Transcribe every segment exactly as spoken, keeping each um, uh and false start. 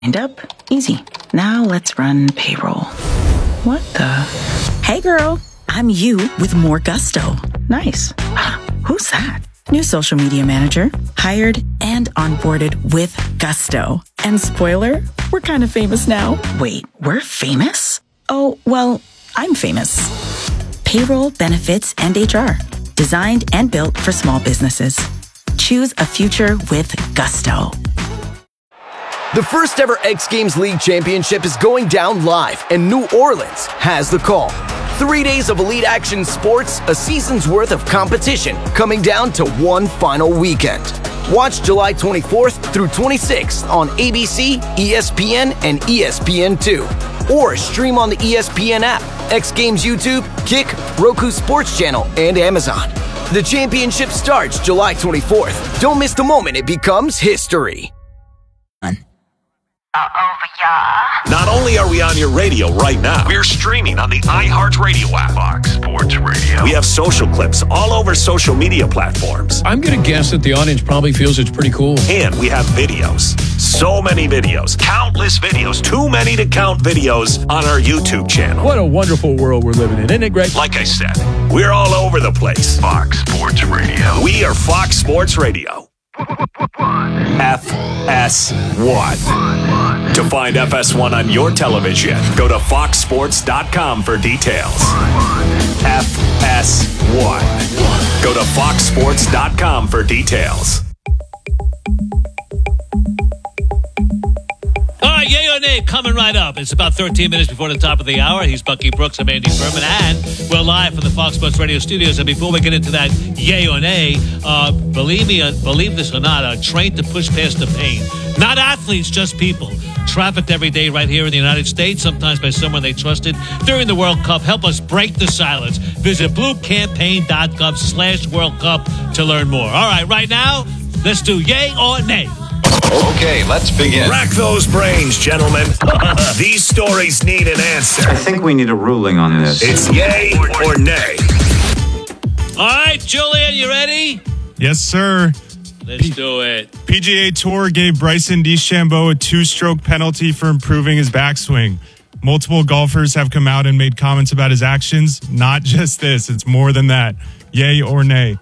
Signed up? Easy. Now let's run payroll. What the? Hey girl, I'm you with more gusto. Nice. Who's that? New social media manager, hired and onboarded with gusto. And spoiler, we're kind of famous now. Wait, we're famous? Oh, well, I'm famous. Payroll, benefits, and H R. Designed and built for small businesses. Choose a future with gusto. The first ever X Games League Championship is going down live, and New Orleans has the call. Three days of elite action sports, a season's worth of competition, coming down to one final weekend. Watch July twenty-fourth through twenty-sixth on A B C, E S P N, and E S P N two. Or stream on the E S P N app, X Games YouTube, Kick, Roku Sports Channel, and Amazon. The championship starts July twenty-fourth. Don't miss the moment it becomes history. Not only are we on your radio right now, we're streaming on the iHeartRadio app. Fox Sports Radio. We have social clips all over social media platforms. I'm going to guess that the audience probably feels it's pretty cool. And we have videos. So many videos. Countless videos. Too many to count videos on our YouTube channel. What a wonderful world we're living in. Isn't it great? Like I said, we're all over the place. Fox Sports Radio. We are Fox Sports Radio. F S one. To find F S one on your television, go to fox sports dot com for details. F S one. Go to fox sports dot com for details. All right, yay or nay, coming right up. It's about thirteen minutes before the top of the hour. He's Bucky Brooks. I'm Andy Furman, and we're live from the Fox Sports Radio studios. And before we get into that yay or nay, uh, believe me, uh, believe this or not, uh, trained to push past the pain. Not athletes, just people. Trafficked every day right here in the United States, sometimes by someone they trusted during the World Cup. Help us break the silence. Visit bluecampaign.gov slash World Cup to learn more. All right, right now, let's do yay or nay. Okay, let's begin. Rack those brains, gentlemen. These stories need an answer. I think we need a ruling on this. It's yay or nay. All right, Julian, you ready? Yes, sir. Let's P- do it. P G A Tour gave Bryson DeChambeau a two-stroke penalty for improving his backswing. Multiple golfers have come out and made comments about his actions. Not just this, it's more than that. Yay or nay?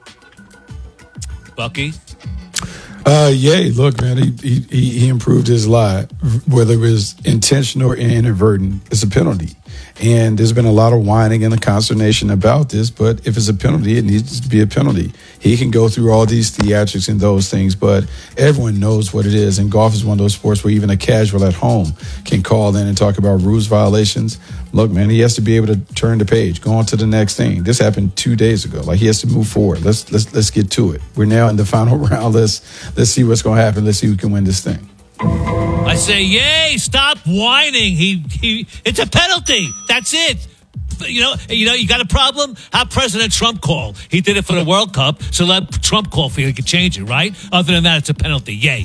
Bucky? Uh, yay. Look, man, he, he, he improved his lie. Whether it was intentional or inadvertent, it's a penalty. And there's been a lot of whining and a consternation about this, but if it's a penalty, it needs to be a penalty. He can go through all these theatrics and those things, but everyone knows what it is. And golf is one of those sports where even a casual at home can call in and talk about rules violations. Look, man, he has to be able to turn the page, go on to the next thing. This happened two days ago. Like, he has to move forward. Let's let's let's get to it. We're now in the final round. Let's let's see what's going to happen. Let's see who can win this thing. I say, yay, stop whining. He, he, it's a penalty. That's it. You know, you know, you got a problem? Have President Trump call. He did it for the World Cup, so let Trump call for you. He could change it, right? Other than that, it's a penalty. Yay.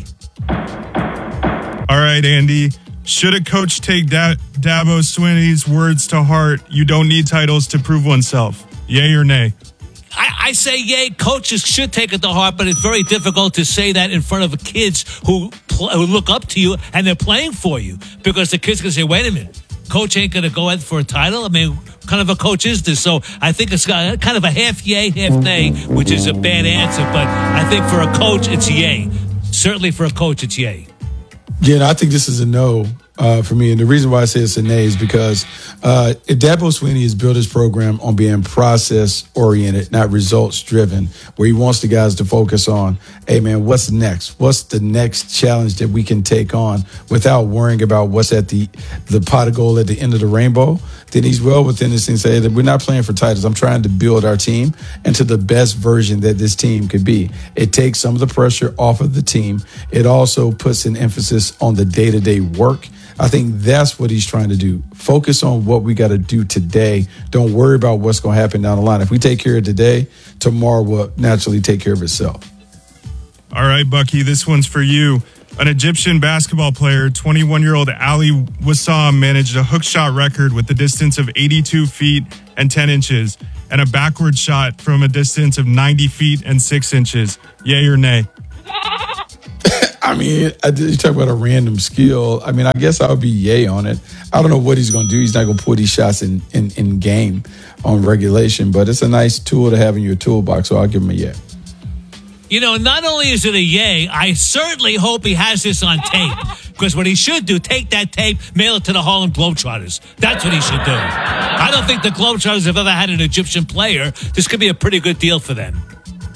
All right, Andy. Should a coach take da- Dabo Swinney's words to heart? You don't need titles to prove oneself. Yay or nay? I, I say yay. Coaches should take it to heart, but it's very difficult to say that in front of kids who pl- who look up to you and they're playing for you, because the kids can say, "Wait a minute, coach ain't going to go out for a title." I mean, what kind of a coach is this? So I think it's got kind of a half yay, half nay, which is a bad answer. But I think for a coach, it's yay. Certainly for a coach, it's yay. Yeah, I think this is a no uh, for me. And the reason why I say it's a nay is because uh, Dabo Swinney has built his program on being process-oriented, not results-driven, where he wants the guys to focus on, hey, man, what's next? What's the next challenge that we can take on without worrying about what's at the, the pot of gold at the end of the rainbow? Then he's well within this thing, say that we're not playing for titles. I'm trying to build our team into the best version that this team could be. It takes some of the pressure off of the team. It also puts an emphasis on the day-to-day work. I think that's what he's trying to do. Focus on what we got to do today. Don't worry about what's going to happen down the line. If we take care of today, tomorrow will naturally take care of itself. All right, Bucky, this one's for you. An Egyptian basketball player, twenty-one-year-old Ali Wassam, managed a hook shot record with a distance of eighty-two feet and ten inches and a backward shot from a distance of ninety feet and six inches. Yay or nay? I mean, I, you talk about a random skill. I mean, I guess I would be yay on it. I don't know what he's going to do. He's not going to put these shots in, in, in game on regulation, but it's a nice tool to have in your toolbox, so I'll give him a yay. You know, not only is it a yay, I certainly hope he has this on tape. Because what he should do, take that tape, mail it to the Harlem Globetrotters. That's what he should do. I don't think the Globetrotters have ever had an Egyptian player. This could be a pretty good deal for them.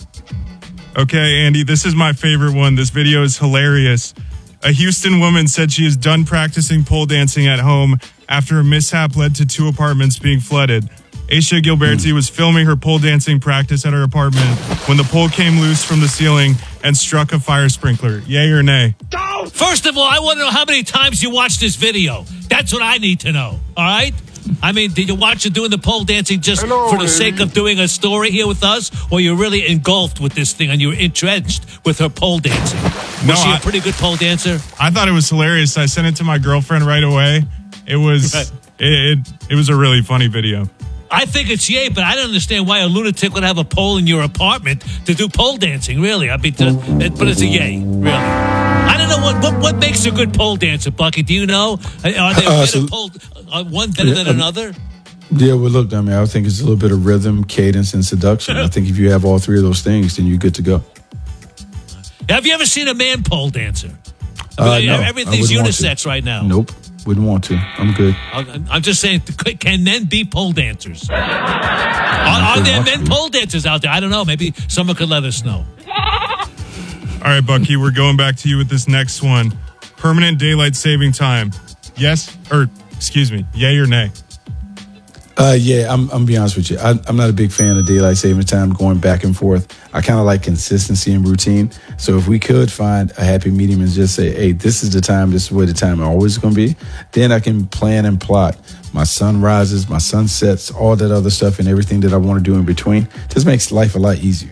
Okay, Andy, this is my favorite one. This video is hilarious. A Houston woman said she is done practicing pole dancing at home after a mishap led to two apartments being flooded. Aisha Gilberti was filming her pole dancing practice at her apartment when the pole came loose from the ceiling and struck a fire sprinkler. Yay or nay? First of all, I want to know how many times you watched this video. That's what I need to know, all right? I mean, did you watch her doing the pole dancing just Hello, for the sake baby. of doing a story here with us? Or you're really engulfed with this thing and you're entrenched with her pole dancing? Was no, she I, a pretty good pole dancer? I thought it was hilarious. I sent it to my girlfriend right away. It was, right. it, it, it was a really funny video. I think it's yay, but I don't understand why a lunatic would have a pole in your apartment to do pole dancing, really. I mean, to, but it's a yay, really. I don't know what, what, what makes a good pole dancer, Bucky. Do you know? Are they uh, better so, pole, uh, one better yeah, than another? Yeah, well, look, I mean, I think it's a little bit of rhythm, cadence, and seduction. I think if you have all three of those things, then you're good to go. Have you ever seen a man pole dancer? Uh, I mean, no, everything's unisex right now. Nope. Wouldn't want to. I'm good. I'm just saying, can men be pole dancers? Are, are there men pole dancers out there? I don't know. Maybe someone could let us know. All right, Bucky, we're going back to you with this next one. Permanent daylight saving time. Yes, or excuse me, yay or nay? Uh, yeah, I'm, I'm gonna be honest with you. I, I'm not a big fan of daylight saving time going back and forth. I kind of like consistency and routine. So if we could find a happy medium and just say, hey, this is the time, this is where the time always going to be, then I can plan and plot my sunrises, my sunsets, all that other stuff and everything that I want to do in between. Just makes life a lot easier.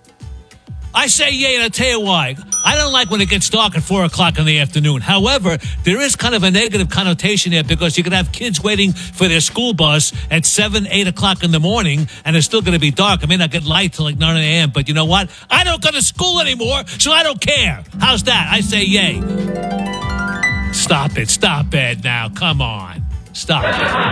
I say yay, and I'll tell you why. I don't like when it gets dark at four o'clock in the afternoon. However, there is kind of a negative connotation there because you can have kids waiting for their school bus at seven, eight o'clock in the morning, and it's still going to be dark. I may not get light till like nine a.m., but you know what? I don't go to school anymore, so I don't care. How's that? I say yay. Stop it. Stop it now. Come on. Stop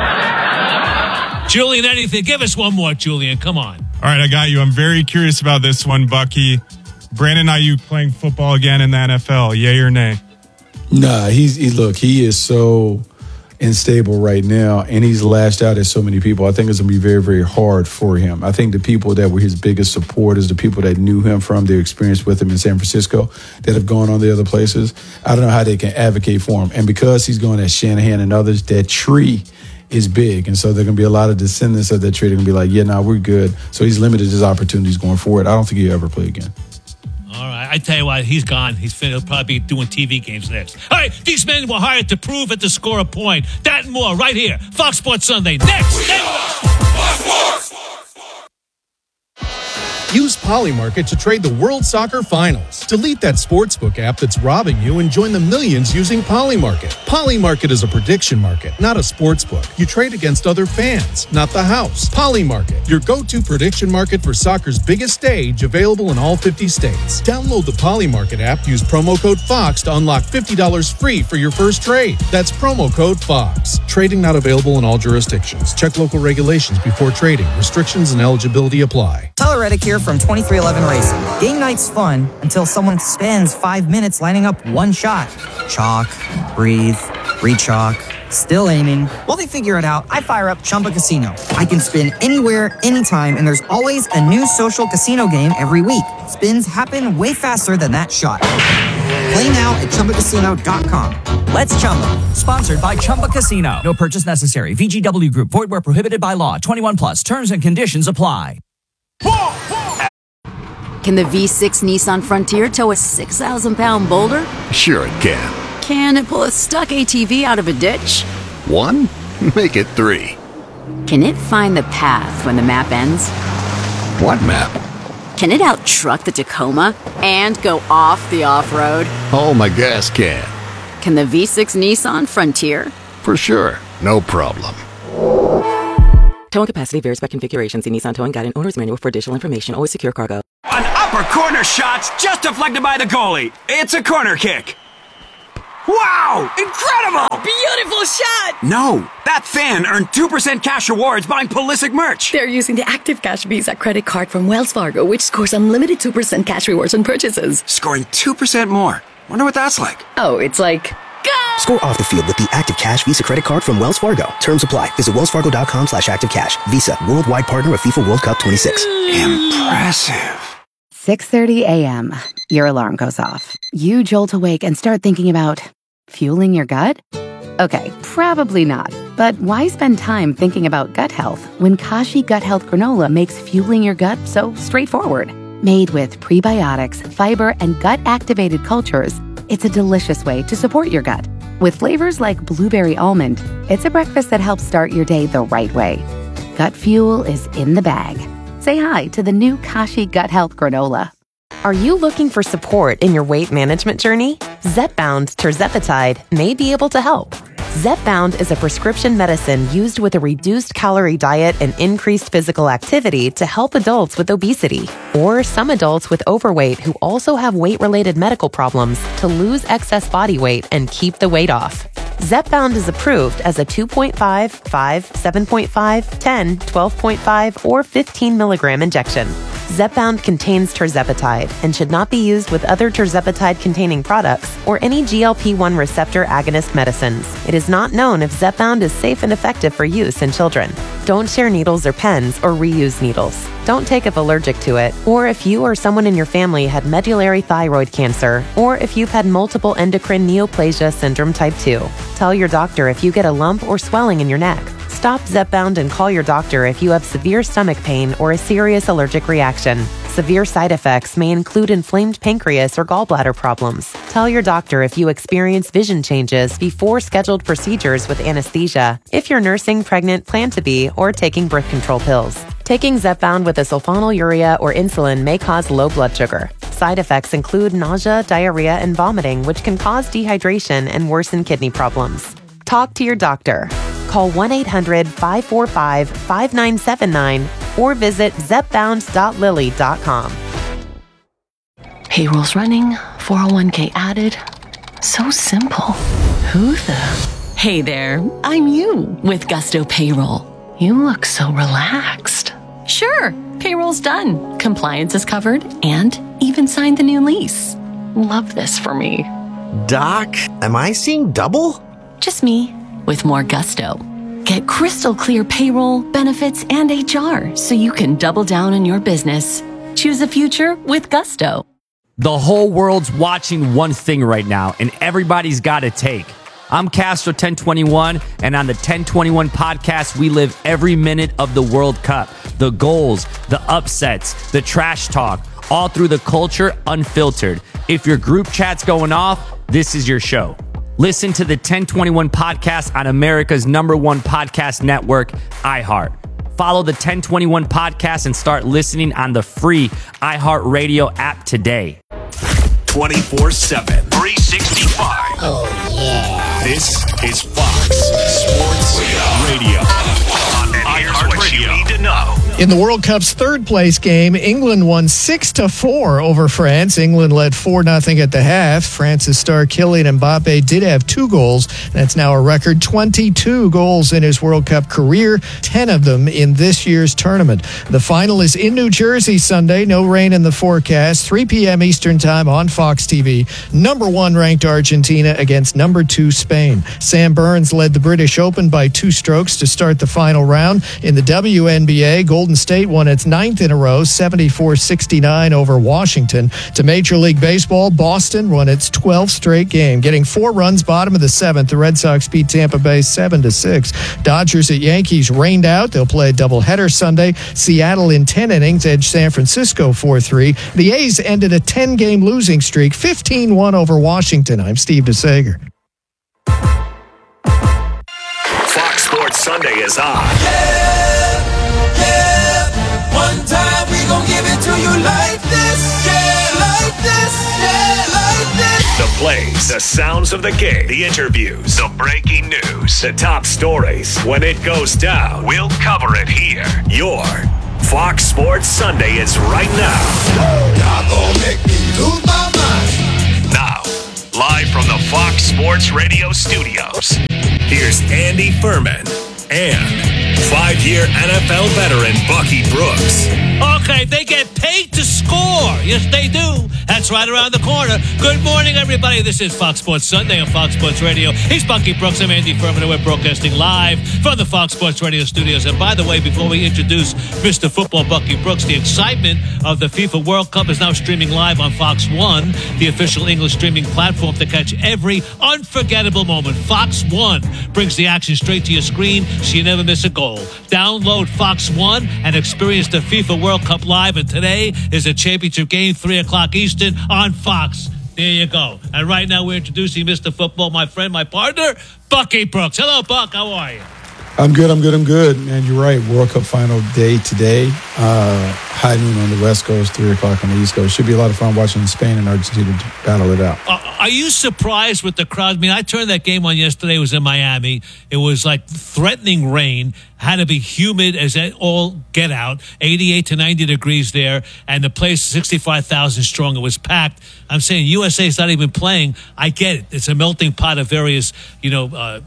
it. Julian, anything? Give us one more, Julian. Come on. All right, I got you. I'm very curious about this one, Bucky. Brandon Ayuk playing football again in the N F L. Yay or nay? Nah, he's he, look, he is so unstable right now, and he's lashed out at so many people. I think it's going to be very, very hard for him. I think the people that were his biggest supporters, the people that knew him from their experience with him in San Francisco, that have gone on the other places, I don't know how they can advocate for him. And because he's going at Shanahan and others, that tree is big. And so there are going to be a lot of descendants of that tree. They're going to be like, yeah, nah, we're good. So he's limited his opportunities going forward. I don't think he'll ever play again. All right, I tell you what, he's gone. He's fin- he'll probably be doing T V games next. All right, these men were hired to prove and to score a point. That and more right here. Fox Sports Sunday. Next. Next. Use Polymarket to trade the World Soccer Finals. Delete that sportsbook app that's robbing you and join the millions using Polymarket. Polymarket is a prediction market, not a sportsbook. You trade against other fans, not the house. Polymarket, your go-to prediction market for soccer's biggest stage, available in all fifty states. Download the Polymarket app, use promo code FOX to unlock fifty dollars free for your first trade. That's promo code FOX. Trading not available in all jurisdictions. Check local regulations before trading. Restrictions and eligibility apply. Tyler Reddick here from twenty-three eleven Racing. Game night's fun until someone spends five minutes lining up one shot. Chalk, breathe, re-chalk, still aiming. While they figure it out, I fire up Chumba Casino. I can spin anywhere, anytime, and there's always a new social casino game every week. Spins happen way faster than that shot. Play now at Chumba Casino dot com. Let's Chumba. Sponsored by Chumba Casino. No purchase necessary. V G W Group. Void where prohibited by law. twenty-one plus. Terms and conditions apply. Can the V six Nissan Frontier tow a six thousand pound boulder? Sure it can. Can it pull a stuck A T V out of a ditch? One? Make it three. Can it find the path when the map ends? What map? Can it out-truck the Tacoma and go off the off-road? Oh, my gas can. Can the V six Nissan Frontier? For sure. No problem. Towing capacity varies by configuration. See Nissan Towing Guide and Owner's Manual for additional information. Always secure cargo. An Upper corner shots just deflected by the goalie. It's a corner kick. Wow! Incredible! Beautiful shot! No, that fan earned two percent cash rewards buying Pulisic merch. They're using the Active Cash Visa credit card from Wells Fargo, which scores unlimited two percent cash rewards on purchases. Scoring two percent more. Wonder what that's like. Oh, it's like... Go! Score off the field with the Active Cash Visa credit card from Wells Fargo. Terms apply. Visit wellsfargo.com slash active cash. Visa, worldwide partner of FIFA World Cup twenty-six. Impressive. six thirty a.m. Your alarm goes off. You jolt awake and start thinking about fueling your gut? Okay, probably not. But why spend time thinking about gut health when Kashi Gut Health Granola makes fueling your gut so straightforward? Made with prebiotics, fiber, and gut-activated cultures, it's a delicious way to support your gut. With flavors like blueberry almond, it's a breakfast that helps start your day the right way. Gut fuel is in the bag. Say hi to the new Kashi Gut Health Granola. Are you looking for support in your weight management journey? Zepbound Tirzepatide may be able to help. Zepbound is a prescription medicine used with a reduced calorie diet and increased physical activity to help adults with obesity, or some adults with overweight who also have weight-related medical problems to lose excess body weight and keep the weight off. Zepbound is approved as a two point five, five, seven point five, ten, twelve point five, or fifteen milligram injection. Zepbound contains tirzepatide and should not be used with other tirzepatide-containing products or any G L P one receptor agonist medicines. It is not known if Zepbound is safe and effective for use in children. Don't share needles or pens or reuse needles. Don't take if allergic to it, or if you or someone in your family had medullary thyroid cancer, or if you've had multiple endocrine neoplasia syndrome type two. Tell your doctor if you get a lump or swelling in your neck. Stop Zepbound and call your doctor if you have severe stomach pain or a serious allergic reaction. Severe side effects may include inflamed pancreas or gallbladder problems. Tell your doctor if you experience vision changes before scheduled procedures with anesthesia, if you're nursing, pregnant, plan to be, or taking birth control pills. Taking Zepbound with a sulfonylurea or insulin may cause low blood sugar. Side effects include nausea, diarrhea, and vomiting, which can cause dehydration and worsen kidney problems. Talk to your doctor. Call one eight hundred, five four five, five nine seven nine or visit zepbound dot lilly dot com. Payroll's running, four oh one k added. So simple. Who the? Hey there, I'm you with Gusto Payroll. You look so relaxed. Sure, payroll's done. Compliance is covered and even signed the new lease. Love this for me. Doc, am I seeing double? Just me with more gusto. Get crystal clear payroll, benefits, and H R so you can double down on your business. Choose a future with Gusto. The whole world's watching one thing right now, and everybody's got a take. I'm Castro ten twenty-one, and on the ten twenty-one podcast, we live every minute of the World Cup. The goals, the upsets, the trash talk, all through the culture unfiltered. If your group chat's going off, this is your show. Listen to the ten twenty-one podcast on America's number one podcast network, iHeart. Follow the ten twenty-one podcast and start listening on the free iHeartRadio app today. twenty-four seven, three sixty-five. Oh, yeah. This is Fox Sports Radio. And here's what you need to know. In the World Cup's third place game, England won six to four over France. England led four nothing at the half. France's star Kylian Mbappe did have two goals. That's now a record twenty-two goals in his World Cup career, ten of them in this year's tournament. The final is in New Jersey Sunday. No rain in the forecast. three p.m. Eastern Time on Fox T V. Number one ranked Argentina against number two Spain. Sam Burns led the British Open by two strokes to start the final round. In the W N B A, Golden State won its ninth in a row, seventy-four sixty-nine over Washington. To Major League Baseball, Boston won its twelfth straight game. Getting four runs bottom of the seventh, the Red Sox beat Tampa Bay seven to six. Dodgers at Yankees rained out. They'll play a doubleheader Sunday. Seattle in ten innings edged San Francisco four three. The A's ended a ten-game losing streak, fifteen one over Washington. I'm Steve DeSager. Fox Sports Sunday is on. One time we gon' give it to you like this, yeah, like this, yeah, like this. The plays, the sounds of the game, the interviews, the breaking news, the top stories. When it goes down, we'll cover it here. You're Fox Sports Sunday is right now. Y'all gonna make me lose my mind. Now, live from the Fox Sports Radio studios, here's Andy Furman and five-year N F L veteran Bucky Brooks. Okay, they get paid to score. Yes, they do. That's right around the corner. Good morning, everybody. This is Fox Sports Sunday on Fox Sports Radio. He's Bucky Brooks. I'm Andy Furman, and we're broadcasting live from the Fox Sports Radio studios. And by the way, before we introduce Mister Football Bucky Brooks, the excitement of the FIFA World Cup is now streaming live on Fox One, the official English streaming platform to catch every unforgettable moment. Fox One brings the action straight to your screen so you never miss a goal. Download Fox One and experience the FIFA World Cup live. And today is a championship game, three o'clock Eastern on Fox. There you go. And right now we're introducing Mister Football, my friend, my partner, Bucky Brooks. Hello, Buck. How are you? I'm good. I'm good. I'm good. Man, you're right. World Cup final day today. Uh, high noon on the West Coast, three o'clock on the East Coast. Should be a lot of fun watching Spain and Argentina battle it out. Uh, are you surprised with the crowd? I mean, I turned that game on yesterday. It was in Miami. It was like threatening rain. Had to be humid as all get out. eighty-eight to ninety degrees there. And the place, sixty-five thousand strong. It was packed. I'm saying U S A's not even playing. I get it. It's a melting pot of various, you know, uh,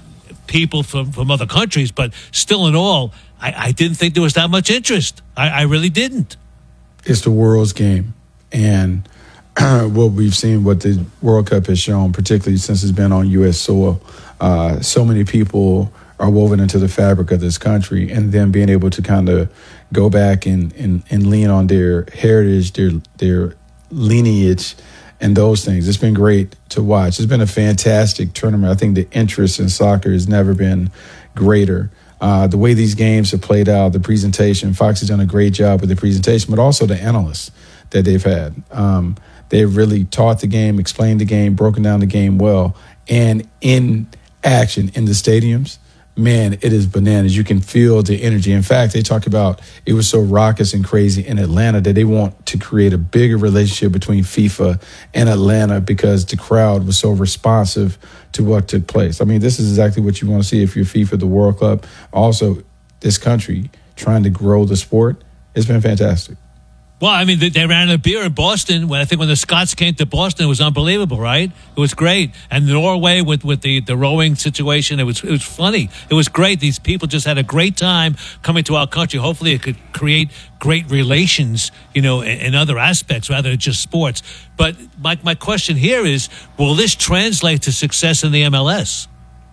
people from, from other countries, but still in all, I, I didn't think there was that much interest. I, I really didn't. It's the world's game. And what we've seen, what the World Cup has shown, particularly since it's been on U S soil, uh, so many people are woven into the fabric of this country, and then being able to kind of go back and, and, and lean on their heritage, their their lineage, and those things. It's been great to watch. It's been a fantastic tournament. I think the interest in soccer has never been greater. Uh, the way these games have played out, the presentation, Fox has done a great job with the presentation, but also the analysts that they've had. Um, they've really taught the game, explained the game, broken down the game well. And in action in the stadiums, man, it is bananas. You can feel the energy. In fact, they talk about it was so raucous and crazy in Atlanta that they want to create a bigger relationship between FIFA and Atlanta because the crowd was so responsive to what took place. I mean, this is exactly what you want to see if you're FIFA, the World Cup. Also, this country trying to grow the sport. It's been fantastic. Well, I mean, they, they ran a beer in Boston. When I think when the Scots came to Boston, it was unbelievable, right? It was great. And Norway with, with the, the rowing situation, it was it was funny. It was great. These people just had a great time coming to our country. Hopefully it could create great relations, you know, in, in other aspects rather than just sports. But my, my question here is, will this translate to success in the M L S?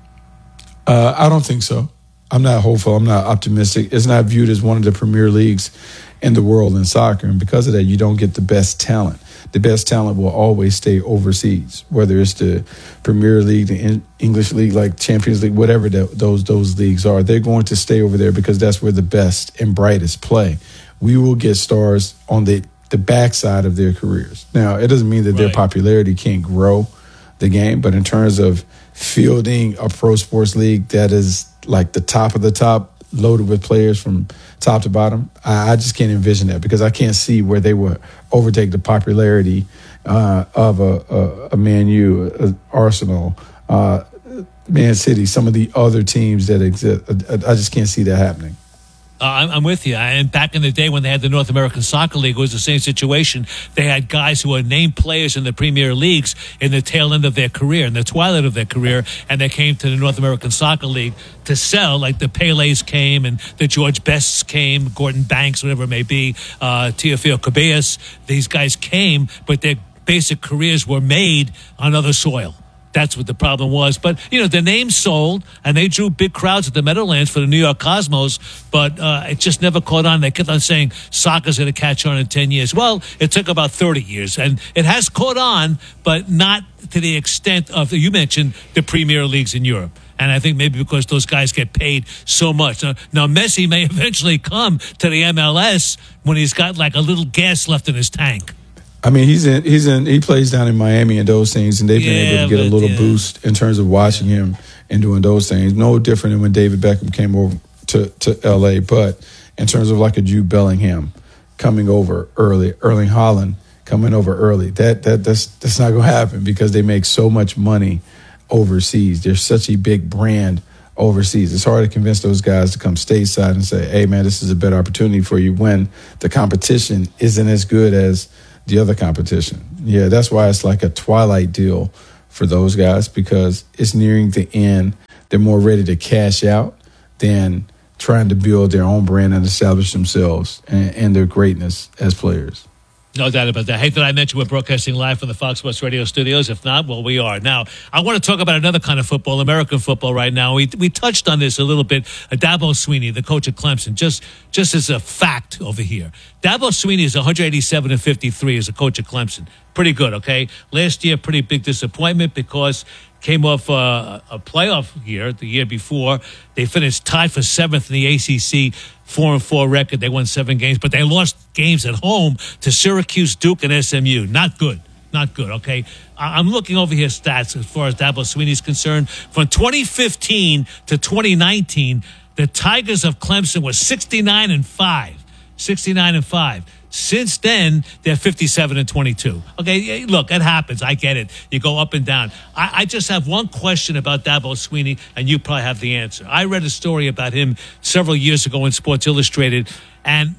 Uh, I don't think so. I'm not hopeful. I'm not optimistic. It's not viewed as one of the premier leagues in the world in soccer. And because of that, you don't get the best talent. The best talent will always stay overseas, whether it's the Premier League, the English League, like Champions League, whatever the, those those leagues are. They're going to stay over there because that's where the best and brightest play. We will get stars on the, the backside of their careers. Now, it doesn't mean that right. their popularity can't grow the game, but in terms of fielding a pro sports league that is like the top of the top, loaded with players from top to bottom, I, I just can't envision that because I can't see where they would overtake the popularity uh, of a, a, a Man U, a Arsenal, uh, Man City, some of the other teams that exist. I, I just can't see that happening. Uh, I'm, I'm with you. And back in the day when they had the North American Soccer League, it was the same situation. They had guys who were named players in the Premier Leagues in the tail end of their career, in the twilight of their career, and they came to the North American Soccer League to sell. Like the Pelés came and the George Bests came, Gordon Banks, whatever it may be, uh, Teofilo Cabillas. These guys came, but their basic careers were made on other soil. That's what the problem was. But, you know, the name sold, and they drew big crowds at the Meadowlands for the New York Cosmos, but uh, it just never caught on. They kept on saying soccer's going to catch on in ten years. Well, it took about thirty years, and it has caught on, but not to the extent of, you mentioned, the Premier Leagues in Europe. And I think maybe because those guys get paid so much. Now, now, Messi may eventually come to the M L S when he's got like a little gas left in his tank. I mean, he's in, he's in, he plays down in Miami and those things, and they've been yeah, able to get but, a little yeah. boost in terms of watching him and doing those things. No different than when David Beckham came over to, to L A, but in terms of like a Jude Bellingham coming over early, Erling Haaland coming over early, that that that's that's not going to happen because they make so much money overseas. They're such a big brand overseas. It's hard to convince those guys to come stateside and say, hey, man, this is a better opportunity for you when the competition isn't as good as the other competition. Yeah, that's why it's like a twilight deal for those guys, because it's nearing the end. They're more ready to cash out than trying to build their own brand and establish themselves and, and their greatness as players. No doubt about that. Hey, did I mention we're broadcasting live from the Fox Sports Radio studios? If not, well, we are. Now, I want to talk about another kind of football, American football right now. We we touched on this a little bit. Uh, Dabo Swinney, the coach of Clemson, just just as a fact over here. Dabo Swinney is one eighty-seven and fifty-three as a coach of Clemson. Pretty good, okay? Last year, pretty big disappointment because came off uh, a playoff year the year before. They finished tied for seventh in the A C C, four and four record. They won seven games, but they lost games at home to Syracuse, Duke, and S M U. Not good. Not good, okay? I- I'm looking over here stats as far as Dabo Swinney is concerned. From twenty fifteen to twenty nineteen, the Tigers of Clemson were sixty-nine and five. sixty-nine and five. Since then, they're fifty-seven and twenty-two. Okay, look, it happens. I get it. You go up and down. I, I just have one question about Dabo Swinney, and you probably have the answer. I read a story about him several years ago in Sports Illustrated, and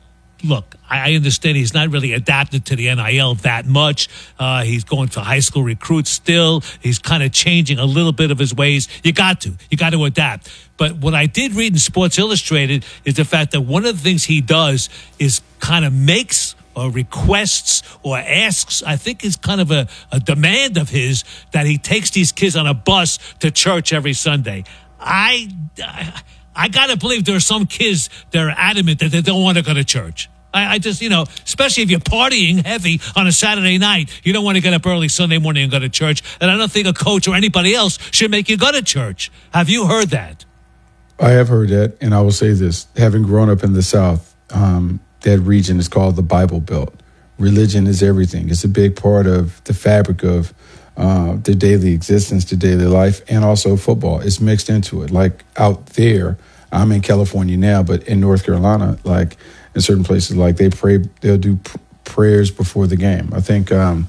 look, I understand he's not really adapted to the N I L that much. Uh, he's going to high school recruits still. He's kind of changing a little bit of his ways. You got to. You got to adapt. But what I did read in Sports Illustrated is the fact that one of the things he does is kind of makes or requests or asks, I think is kind of a, a demand of his, that he takes these kids on a bus to church every Sunday. I, I, I got to believe there are some kids that are adamant that they don't want to go to church. I, I just, you know, especially if you're partying heavy on a Saturday night, you don't want to get up early Sunday morning and go to church. And I don't think a coach or anybody else should make you go to church. Have you heard that? I have heard that, and I will say this. Having grown up in the South, um, that region is called the Bible Belt. Religion is everything. It's a big part of the fabric of uh, their daily existence, their daily life, and also football. It's mixed into it. Like out there, I'm in California now, but in North Carolina, like in certain places, like they pray, they'll do pr- prayers before the game. I think um,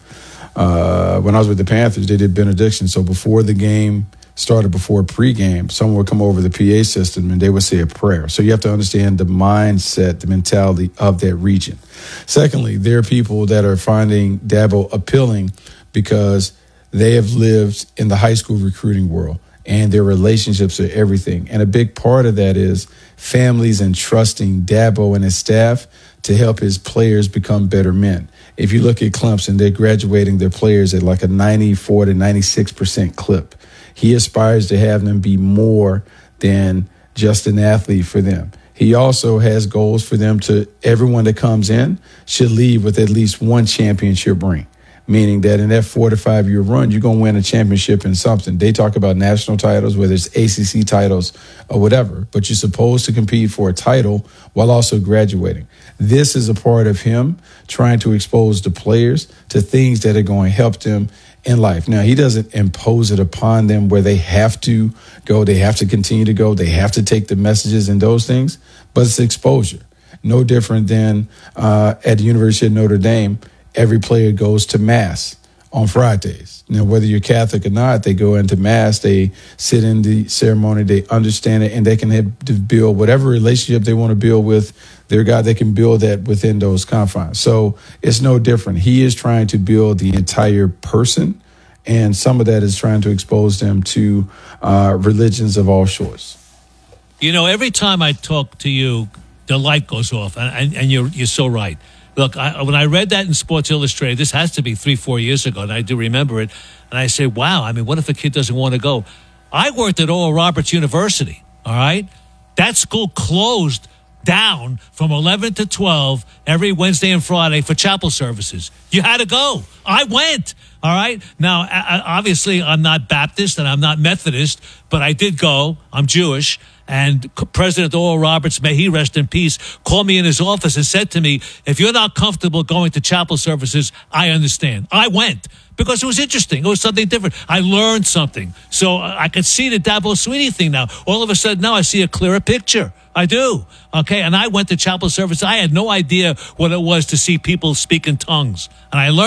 uh, when I was with the Panthers, they did benediction. So before the game started, before pregame, someone would come over the P A system and they would say a prayer. So you have to understand the mindset, the mentality of that region. Secondly, there are people that are finding Dabo appealing because they have lived in the high school recruiting world and their relationships are everything. And a big part of that is families entrusting Dabo and his staff to help his players become better men. If you look at Clemson, they're graduating their players at like a ninety-four to ninety-six percent clip. He aspires to have them be more than just an athlete for them. He also has goals for them to, everyone that comes in should leave with at least one championship ring, meaning that in that four to five year run, you're going to win a championship in something. They talk about national titles, whether it's A C C titles or whatever, but you're supposed to compete for a title while also graduating. This is a part of him trying to expose the players to things that are going to help them in life. Now, he doesn't impose it upon them where they have to go, they have to continue to go, they have to take the messages and those things, but it's exposure. No different than uh, at the University of Notre Dame, every player goes to Mass on Fridays. Now, whether you're Catholic or not, they go into Mass, they sit in the ceremony, they understand it, and they can have to build whatever relationship they want to build with their God. They can build that within those confines. So it's no different. He is trying to build the entire person, and some of that is trying to expose them to uh, religions of all sorts. You know, every time I talk to you, the light goes off, and, and, and you're you're so right. Look, I, when I read that in Sports Illustrated, this has to be three, four years ago, and I do remember it, and I say, wow, I mean, what if a kid doesn't want to go? I worked at Oral Roberts University, all right? That school closed down from eleven to twelve every Wednesday and Friday for chapel services. You had to go. I went, all right? Now, obviously, I'm not Baptist and I'm not Methodist, but I did go. I'm Jewish. And President Oral Roberts, may he rest in peace, called me in his office and said to me, if you're not comfortable going to chapel services, I understand. I went because it was interesting. It was something different. I learned something. So I could see the Dabo Swinney thing now. All of a sudden now I see a clearer picture. I do. Okay. And I went to chapel service. I had no idea what it was to see people speak in tongues. And I learned.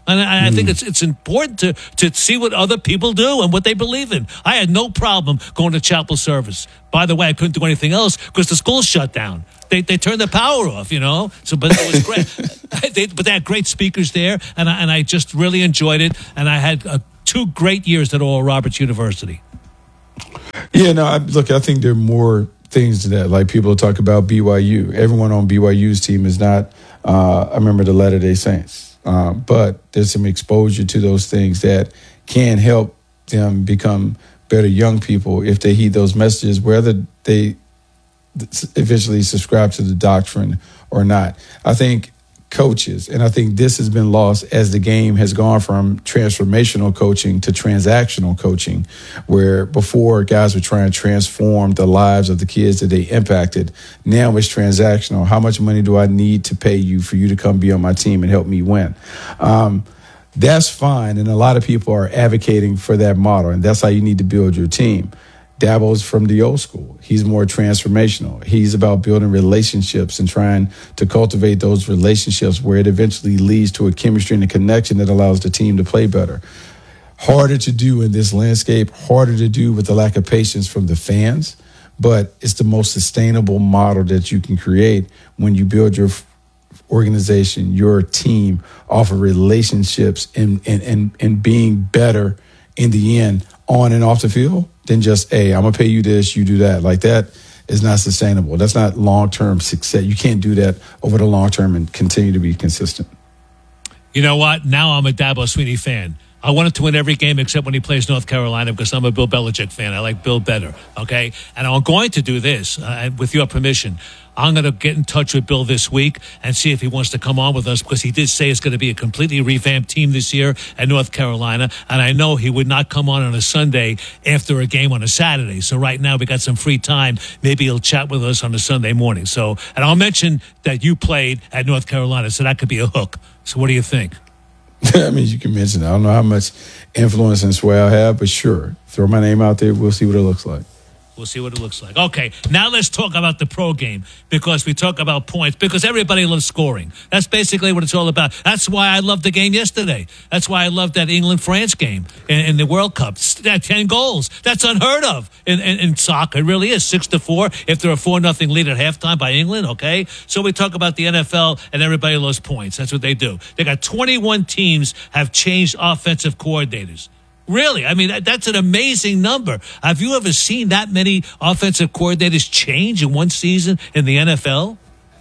And I, I think it's it's important to, to see what other people do and what they believe in. I had no problem going to chapel service. By the way, I couldn't do anything else because the school shut down. They they turned the power off, you know. So, but it was great. they, but they had great speakers there, and I, and I just really enjoyed it. And I had uh, two great years at Oral Roberts University. Yeah, no, I, look, I think there are more things to that. Like people talk about B Y U. Everyone on B Y U's team is not uh, a member of the Latter-day Saints. Uh, but there's some exposure to those things that can help them become better young people if they heed those messages, whether they eventually subscribe to the doctrine or not. I think coaches, and I think this has been lost as the game has gone from transformational coaching to transactional coaching, where before guys were trying to transform the lives of the kids that they impacted. Now it's transactional. How much money do I need to pay you for you to come be on my team and help me win? Um, that's fine. And a lot of people are advocating for that model, and that's how you need to build your team. Dabo's from the old school. He's more transformational. He's about building relationships and trying to cultivate those relationships where it eventually leads to a chemistry and a connection that allows the team to play better. Harder to do in this landscape, harder to do with the lack of patience from the fans, but it's the most sustainable model that you can create when you build your organization, your team off of relationships and, and, and, and being better in the end on and off the field than just, hey, I'm going to pay you this, you do that. Like that is not sustainable. That's not long-term success. You can't do that over the long term and continue to be consistent. You know what? Now I'm a Dabo Swinney fan. I wanted to win every game except when he plays North Carolina because I'm a Bill Belichick fan. I like Bill better, okay? And I'm going to do this, uh, with your permission. I'm going to get in touch with Bill this week and see if he wants to come on with us because he did say it's going to be a completely revamped team this year at North Carolina. And I know he would not come on on a Sunday after a game on a Saturday. So right now we got some free time. Maybe he'll chat with us on a Sunday morning. So, and I'll mention that you played at North Carolina, so that could be a hook. So what do you think? I mean, you can mention it. I don't know how much influence and sway I have, but sure, throw my name out there. We'll see what it looks like. We'll see what it looks like. Okay, now let's talk about the pro game because we talk about points because everybody loves scoring. That's basically what it's all about. That's why I loved the game yesterday. That's why I loved that England-France game in, in the World Cup. That ten goals. That's unheard of in, in, in soccer. It really is. Six to four if they're a four nothing lead at halftime by England, okay? So we talk about the N F L and everybody loves points. That's what they do. They got twenty-one teams have changed offensive coordinators. Really? I mean, that, that's an amazing number. Have you ever seen that many offensive coordinators change in one season in the N F L?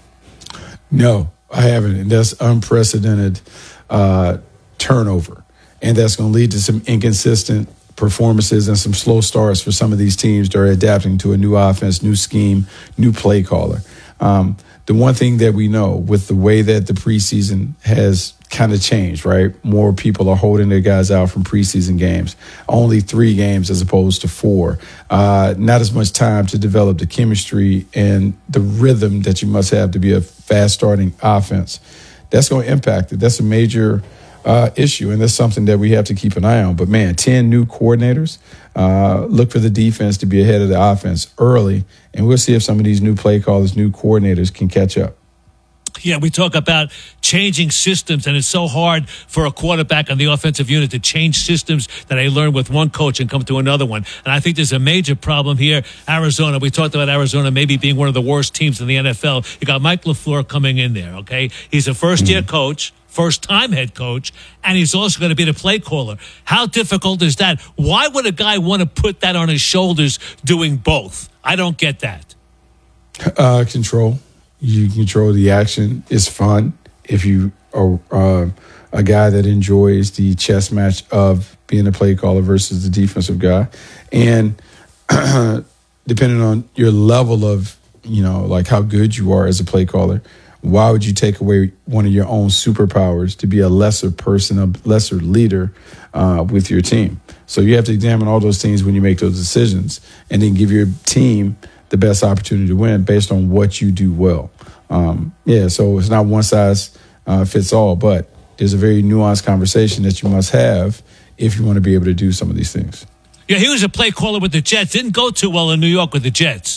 No, I haven't. And that's unprecedented uh, turnover. And that's going to lead to some inconsistent performances and some slow starts for some of these teams that are adapting to a new offense, new scheme, new play caller. Um, the one thing that we know with the way that the preseason has kind of changed, right? More people are holding their guys out from preseason games. Only three games as opposed to four. Uh, not as much time to develop the chemistry and the rhythm that you must have to be a fast starting offense. That's going to impact it. That's a major uh, issue, and that's something that we have to keep an eye on. But, man, ten new coordinators. Uh, look for the defense to be ahead of the offense early, and we'll see if some of these new play callers, new coordinators can catch up. Yeah, we talk about changing systems, and it's so hard for a quarterback on the offensive unit to change systems that they learn with one coach and come to another one. And I think there's a major problem here. Arizona, we talked about Arizona maybe being one of the worst teams in the N F L. You got Mike LaFleur coming in there, okay? He's a first-year mm-hmm. coach, first-time head coach, and he's also going to be the play caller. How difficult is that? Why would a guy want to put that on his shoulders doing both? I don't get that. Uh, control. You control the action. It's fun if you are uh, a guy that enjoys the chess match of being a play caller versus the defensive guy. And depending on your level of, you know, like how good you are as a play caller, why would you take away one of your own superpowers to be a lesser person, a lesser leader uh, with your team? So you have to examine all those things when you make those decisions and then give your team the best opportunity to win based on what you do well. Um, yeah, so it's not one size uh, fits all, but there's a very nuanced conversation that you must have if you want to be able to do some of these things. Yeah, he was a play caller with the Jets. Didn't go too well in New York with the Jets.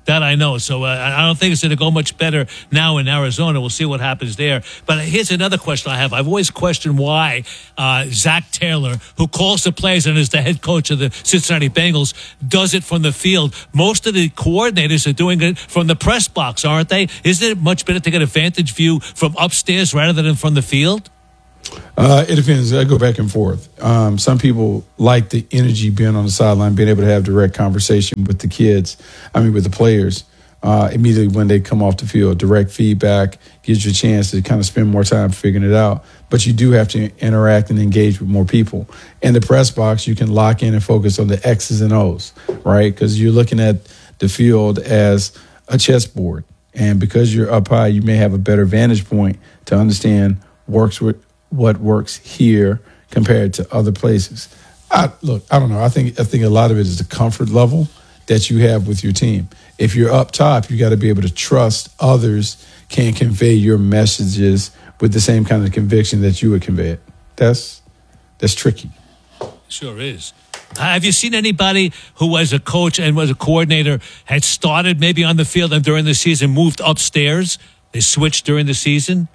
That I know. So uh, I don't think it's going to go much better now in Arizona. We'll see what happens there. But here's another question I have. I've always questioned why uh, Zach Taylor, who calls the plays and is the head coach of the Cincinnati Bengals, does it from the field. Most of the coordinators are doing it from the press box, aren't they? Isn't it much better to get a vantage view from upstairs rather than from the field? Uh, it depends. I go back and forth. Um, some people like the energy being on the sideline, being able to have direct conversation with the kids, I mean, with the players, uh, immediately when they come off the field. Direct feedback gives you a chance to kind of spend more time figuring it out. But you do have to interact and engage with more people. In the press box, you can lock in and focus on the X's and O's, right? Because you're looking at the field as a chessboard. And because you're up high, you may have a better vantage point to understand works with what works here compared to other places. I, look, I don't know. I think I think a lot of it is the comfort level that you have with your team. If you're up top, you got to be able to trust others can convey your messages with the same kind of conviction that you would convey it. That's that's tricky. Sure is. Have you seen anybody who, as a coach and was a coordinator, had started maybe on the field and during the season moved upstairs? They switched during the season?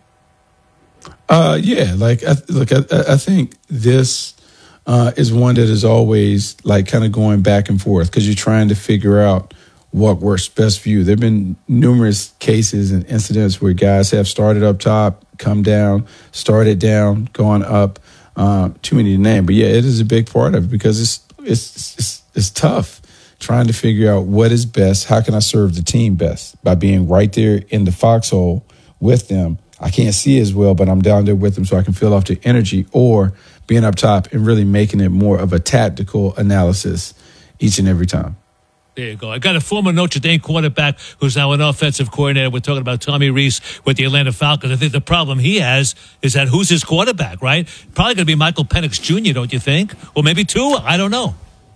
Uh, yeah, like, I, look, I, I think this uh, is one that is always like kind of going back and forth because you're trying to figure out what works best for you. There have been numerous cases and incidents where guys have started up top, come down, started down, gone up. Uh, too many to name, but yeah, it is a big part of it because it's it's it's, it's tough trying to figure out what is best. How can I serve the team best by being right there in the foxhole with them? I can't see as well, but I'm down there with them so I can feel off the energy, or being up top and really making it more of a tactical analysis each and every time. There you go. I got a former Notre Dame quarterback who's now an offensive coordinator. We're talking about Tommy Rees with the Atlanta Falcons. I think the problem he has is that who's his quarterback, right? Probably going to be Michael Penix Junior, don't you think? Or maybe Tua. I don't know.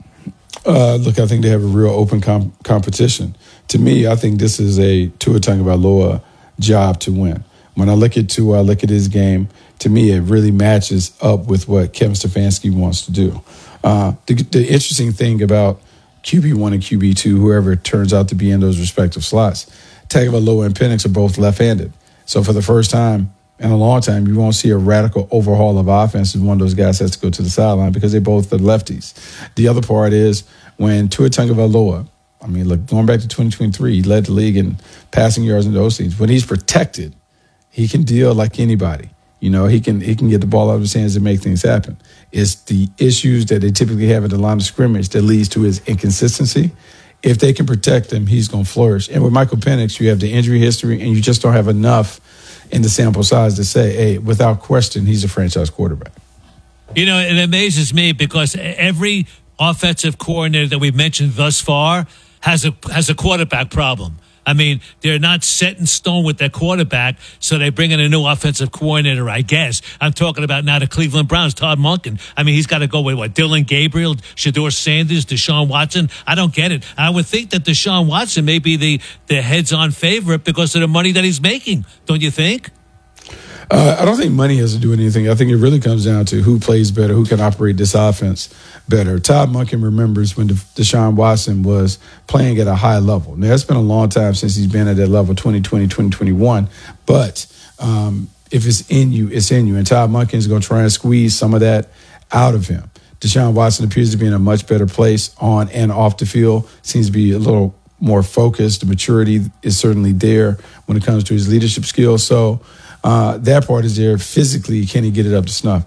Uh, look, I think they have a real open com- competition. To me, I think this is a Tua Tagovailoa job to win. When I look at Tua, I look at his game. To me, it really matches up with what Kevin Stefanski wants to do. Uh, the, the interesting thing about Q B one and Q B two, whoever turns out to be in those respective slots, Tagovailoa and Penix are both left-handed. So for the first time in a long time, you won't see a radical overhaul of offense if one of those guys has to go to the sideline because they both are lefties. The other part is when Tua Tagovailoa, I mean, look, going back to twenty twenty-three, he led the league in passing yards and those things. When he's protected, he can deal like anybody. You know, he can he can get the ball out of his hands and make things happen. It's the issues that they typically have at the line of scrimmage that leads to his inconsistency. If they can protect him, he's going to flourish. And with Michael Penix, you have the injury history, and you just don't have enough in the sample size to say, hey, without question, he's a franchise quarterback. You know, it amazes me because every offensive coordinator that we've mentioned thus far has a has a quarterback problem. I mean, they're not set in stone with their quarterback, so they bring in a new offensive coordinator, I guess. I'm talking about now the Cleveland Browns, Todd Monken. I mean, he's got to go with, what, Dylan Gabriel, Shedeur Sanders, Deshaun Watson? I don't get it. I would think that Deshaun Watson may be the, the heads-on favorite because of the money that he's making, don't you think? Uh, I don't think money has to do with anything. I think it really comes down to who plays better, who can operate this offense better. Todd Monken remembers when Deshaun Watson was playing at a high level. Now, it's been a long time since he's been at that level, twenty twenty, twenty twenty-one. But um, if it's in you, it's in you. And Todd Monken is going to try and squeeze some of that out of him. Deshaun Watson appears to be in a much better place on and off the field. Seems to be a little more focused. The maturity is certainly there when it comes to his leadership skills. So, Uh, that part is there. Physically, can he get it up to snuff?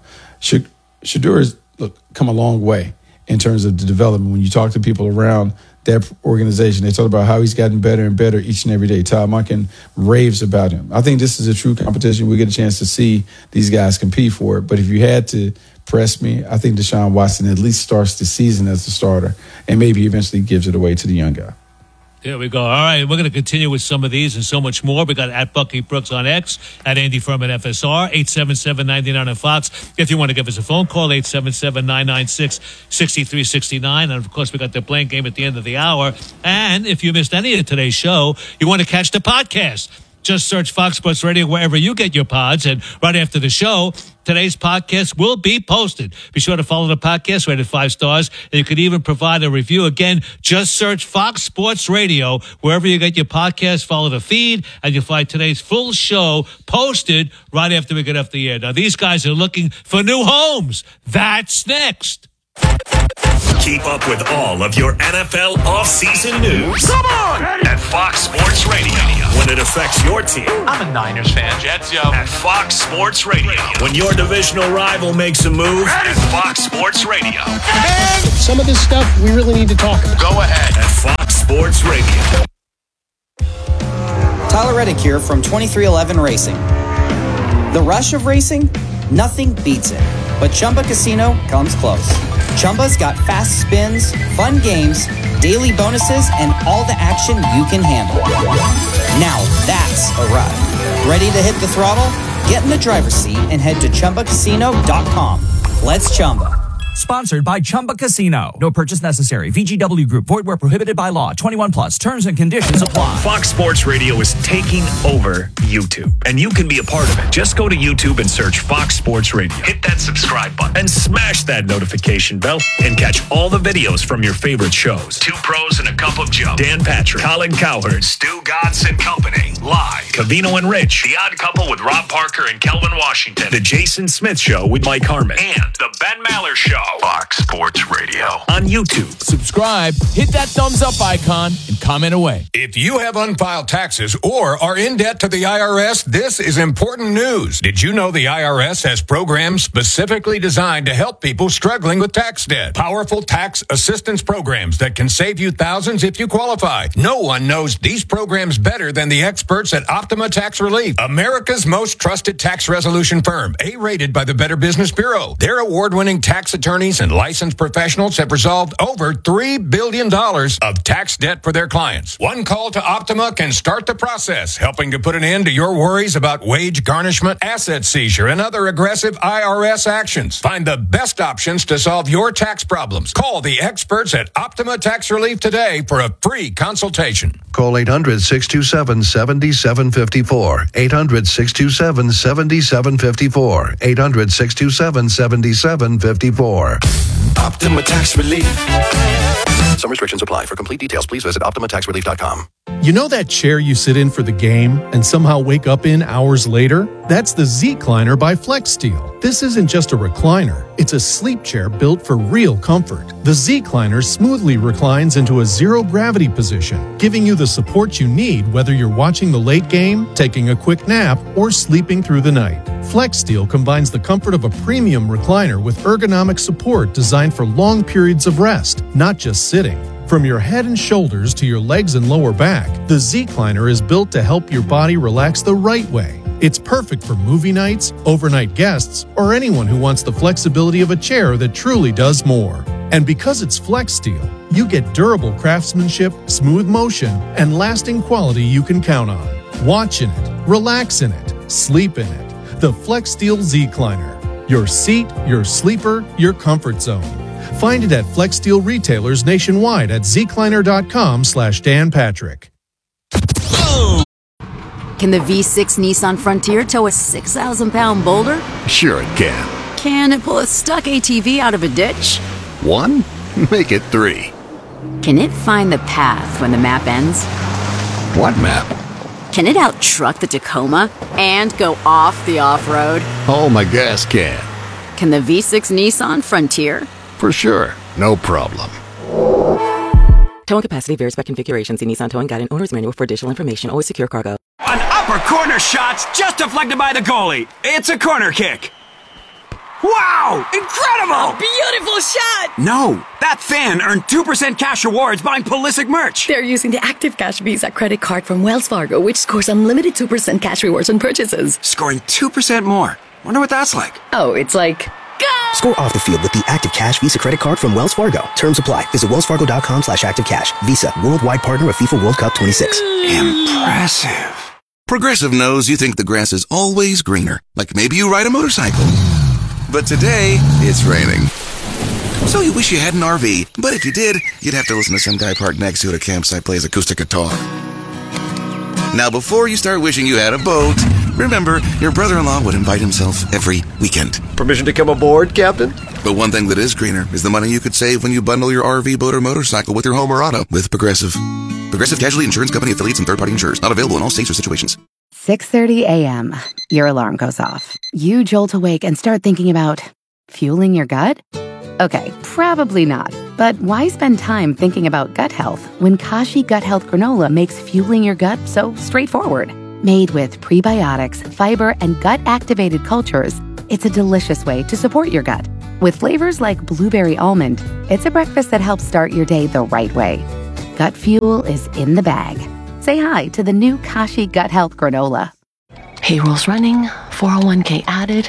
Shedeur has look come a long way in terms of the development. When you talk to people around that organization, they talk about how he's gotten better and better each and every day. Todd Monken raves about him. I think this is a true competition. We get a chance to see these guys compete for it. But if you had to press me, I think Deshaun Watson at least starts the season as the starter and maybe eventually gives it away to the young guy. There we go. All right, we're going to continue with some of these and so much more. We got at Bucky Brooks on X, at Andy Furman F S R, eight seven seven, nine nine on Fox. If you want to give us a phone call, eight seven seven, nine nine six, six three six nine. And, of course, we got the Blank Game at the end of the hour. And if you missed any of today's show, you want to catch the podcast. Just search Fox Sports Radio wherever you get your pods. And right after the show, today's podcast will be posted. Be sure to follow the podcast, rated five stars. And you can even provide a review. Again, just search Fox Sports Radio wherever you get your podcast. Follow the feed, and you'll find today's full show posted right after we get off the air. Now, these guys are looking for new homes. That's next. Keep up with all of your N F L offseason news. Come on! At Fox Sports Radio. When it affects your team. I'm a Niners fan. Jets, yo. At Fox Sports Radio. When your divisional rival makes a move. At Fox Sports Radio. And some of this stuff we really need to talk about. Go ahead. At Fox Sports Radio. Tyler Reddick here from twenty-three eleven Racing. The rush of racing? Nothing beats it. But Chumba Casino comes close. Chumba's got fast spins, fun games, daily bonuses, and all the action you can handle. Now that's a ride. Ready to hit the throttle? Get in the driver's seat and head to Chumba Casino dot com. Let's Chumba. Sponsored by Chumba Casino. No purchase necessary. V G W Group. Void where prohibited by law. twenty-one plus. Terms and conditions apply. Fox Sports Radio is taking over YouTube, and you can be a part of it. Just go to YouTube and search Fox Sports Radio. Hit that subscribe button and smash that notification bell and catch all the videos from your favorite shows. Two Pros and a Cup of Joe. Dan Patrick, Colin Cowherd, Stu Godson and Company. Live. Cavino and Rich. The Odd Couple with Rob Parker and Kelvin Washington. The Jason Smith Show with Mike Harmon. And The Ben Maller Show. Fox Sports Radio on YouTube. Subscribe, hit that thumbs up icon, and comment away. If you have unfiled taxes or are in debt to the I R S, this is important news. Did you know the I R S has programs specifically designed to help people struggling with tax debt? Powerful tax assistance programs that can save you thousands if you qualify. No one knows these programs better than the experts at Optima Tax Relief, America's most trusted tax resolution firm, A-rated by the Better Business Bureau. Their award-winning tax attorneys and licensed professionals have resolved over three billion dollars of tax debt for their clients. One call to Optima can start the process, helping to put an end to your worries about wage garnishment, asset seizure, and other aggressive I R S actions. Find the best options to solve your tax problems. Call the experts at Optima Tax Relief today for a free consultation. Call eight hundred, six two seven, seven seven five four. eight hundred, six two seven, seven seven five four. eight hundred, six two seven, seven seven five four. Optima Tax Relief. Some restrictions apply. For complete details, please visit optima tax relief dot com. You know that chair you sit in for the game and somehow wake up in hours later? That's the Z-Cliner by FlexSteel. This isn't just a recliner. It's a sleep chair built for real comfort. The Z-Cliner smoothly reclines into a zero-gravity position, giving you the support you need whether you're watching the late game, taking a quick nap, or sleeping through the night. FlexSteel combines the comfort of a premium recliner with ergonomic support designed for long periods of rest, not just sitting. From your head and shoulders to your legs and lower back, the Z-Cliner is built to help your body relax the right way. It's perfect for movie nights, overnight guests, or anyone who wants the flexibility of a chair that truly does more. And because it's FlexSteel, you get durable craftsmanship, smooth motion, and lasting quality you can count on. Watch in it, relax in it, sleep in it. The FlexSteel Z-Cliner. Your seat, your sleeper, your comfort zone. Find it at FlexSteel retailers nationwide at zcliner.com slash Dan Patrick. Can the V six Nissan Frontier tow a six thousand pound boulder? Sure it can. Can it pull a stuck A T V out of a ditch? One? Make it three. Can it find the path when the map ends? What map? Can it out-truck the Tacoma and go off the off-road? Oh, my gas can. Can the V six Nissan Frontier? For sure. No problem. Towing capacity varies by configuration. See Nissan Towing Guide and Owner's Manual for additional information. Always secure cargo. An upper corner shot's just deflected by the goalie. It's a corner kick. Wow! Incredible! A beautiful shot! No, that fan earned two percent cash rewards buying Pulisic merch. They're using the Active Cash Visa credit card from Wells Fargo, which scores unlimited two percent cash rewards on purchases. Scoring two percent more. Wonder what that's like. Oh, it's like... Go! Score off the field with the Active Cash Visa credit card from Wells Fargo. Terms apply. Visit wellsfargo.com slash activecash. Visa, worldwide partner of FIFA World Cup twenty-six. Impressive. Progressive knows you think the grass is always greener. Like maybe you ride a motorcycle. But today, it's raining. So you wish you had an R V, but if you did, you'd have to listen to some guy parked next to you at a campsite play his acoustic guitar. Now, before you start wishing you had a boat, remember, your brother-in-law would invite himself every weekend. Permission to come aboard, Captain? But one thing that is greener is the money you could save when you bundle your R V, boat, or motorcycle with your home or auto with Progressive. Progressive Casualty Insurance Company affiliates and third-party insurers. Not available in all states or situations. six thirty a.m. Your alarm goes off. You jolt awake and start thinking about fueling your gut? Okay, probably not. But why spend time thinking about gut health when Kashi Gut Health Granola makes fueling your gut so straightforward? Made with prebiotics, fiber, and gut-activated cultures, it's a delicious way to support your gut. With flavors like blueberry almond, it's a breakfast that helps start your day the right way. Gut fuel is in the bag. Say hi to the new Kashi Gut Health Granola. Payroll's running, four oh one k added.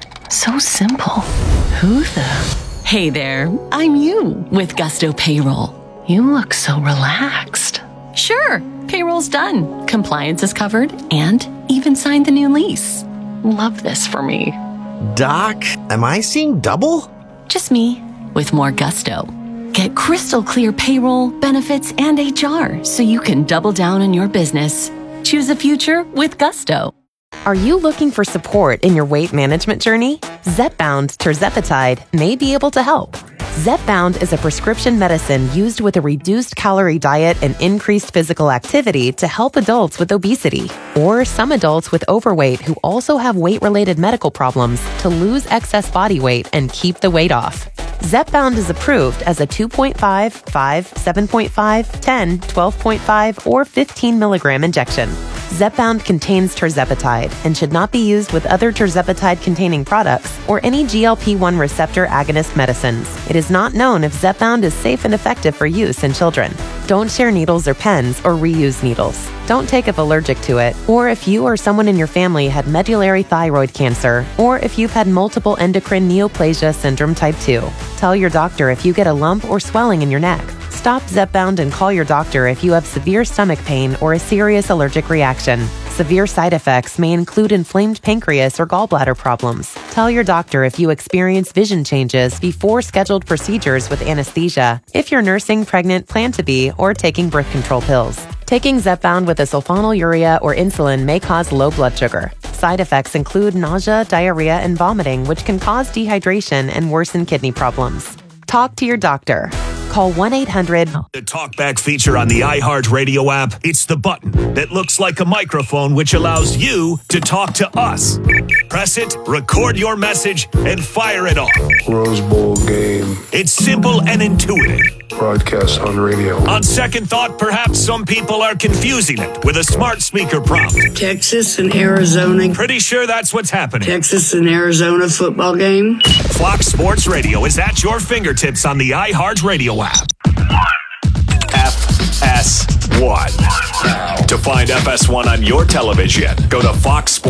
So simple. Who the... Hey there, I'm you with Gusto Payroll. You look so relaxed. Sure, payroll's done. Compliance is covered and even signed the new lease. Love this for me. Doc, am I seeing double? Just me with more gusto. Get crystal clear payroll, benefits, and H R so you can double down on your business. Choose a future with Gusto. Are you looking for support in your weight management journey? Zepbound tirzepatide may be able to help. Zepbound is a prescription medicine used with a reduced calorie diet and increased physical activity to help adults with obesity or some adults with overweight who also have weight-related medical problems to lose excess body weight and keep the weight off. Zepbound is approved as a two point five, five, seven point five, ten, twelve point five, or fifteen milligram injection. Zepbound contains tirzepatide and should not be used with other tirzepatide-containing products or any G L P one receptor agonist medicines. It is not known if Zepbound is safe and effective for use in children. Don't share needles or pens or reuse needles. Don't take if allergic to it, or if you or someone in your family had medullary thyroid cancer, or if you've had multiple endocrine neoplasia syndrome type two. Tell your doctor if you get a lump or swelling in your neck. Stop Zepbound and call your doctor if you have severe stomach pain or a serious allergic reaction. Severe side effects may include inflamed pancreas or gallbladder problems. Tell your doctor if you experience vision changes before scheduled procedures with anesthesia, if you're nursing, pregnant, plan to be, or taking birth control pills. Taking Zepbound with a sulfonylurea or insulin may cause low blood sugar. Side effects include nausea, diarrhea, and vomiting, which can cause dehydration and worsen kidney problems. Talk to your doctor. Call one eight hundred. The talkback feature on the iHeartRadio app. It's the button that looks like a microphone, which allows you to talk to us. Press it, record your message, and fire it off. Rose Bowl game. It's simple and intuitive. Broadcast on radio. On second thought, perhaps some people are confusing it with a smart speaker prompt. Texas and Arizona. Pretty sure that's what's happening. Texas and Arizona football game. Fox Sports Radio is at your fingertips on the iHeartRadio app. F S one. To find F S one on your television, go to Fox Sports.